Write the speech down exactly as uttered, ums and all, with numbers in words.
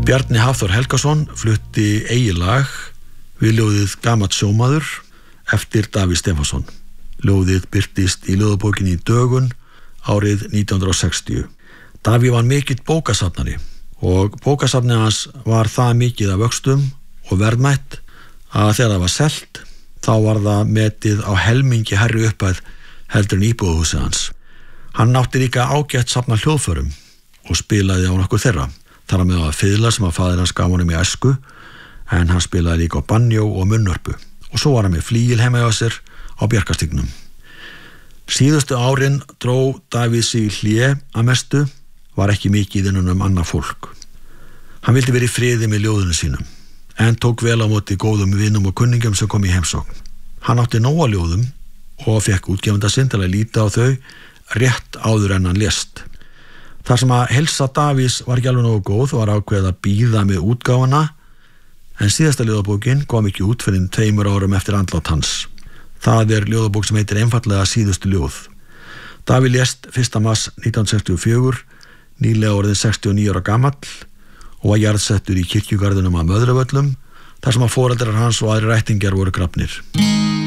Bjarni Hafþór Helgason flutti eigið lag við ljóðið Gamall sjómaður eftir Davíð Stefánsson. Ljóðið birtist í ljóðabókinni Dögun árið nítján hundruð og sextíu. Davíð var mikill bókasafnari og bókasafnið hans var það mikið af vöxtum og verðmætt að þegar það var selt þá var það metið á helmingi hærri upphæð heldur en íbúðarhúsið hans. Hann átti líka ágætt safna hljóðförum og spilaði á nokkur þeirra. Þar á meðal að fiðla sem að faðir hans gaf honum í æsku, en hann spilaði líka á banjó og munnörpu. Og svo var hann með flígil heima hjá sér á Bjarkarstígnum. Síðustu árin dró Davíð sig í hlé að mestu, var ekki mikið innan um annað fólk. Hann vildi vera í friði með ljóðinu sínum, en tók vel á móti góðum vinum og kunningum sem kom í heimsókn. Hann átti nóga ljóðum og fekk útgefanda sinn til að líta á þau rétt áður en hann lést. Þar sem að heilsa Davíðs var ekki alveg nógu góð var ákveðið að bíða með útgáfuna, en síðasta ljóðabókin kom ekki út fyrir tveimur árum eftir andlát hans. Það er ljóðabók sem heitir einfaldlega Síðustu ljóð. Davíð lést fyrsta mars nítján hundruð sextíu og fjögur, nýlega orðinn sextíu og níu ára gamall og var jarðsettur í kirkjugarðinum að Möðruvöllum, þar sem að foreldrar hans og aðrir ættingjar voru grafnir.